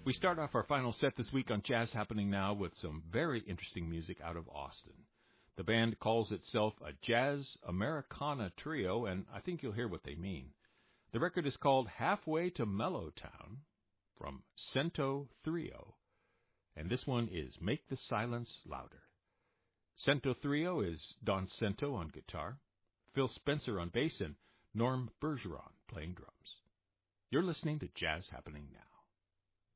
We start off our final set this week on Jazz Happening Now with some very interesting music out of Austin. The band calls itself a Jazz Americana Trio, and I think you'll hear what they mean. The record is called Halfway to Mellowtown from Cento Trio, and this one is Make the Silence Louder. Cento Trio is Don Cento on guitar, Phil Spencer on bass, and Norm Bergeron playing drums. You're listening to Jazz Happening Now.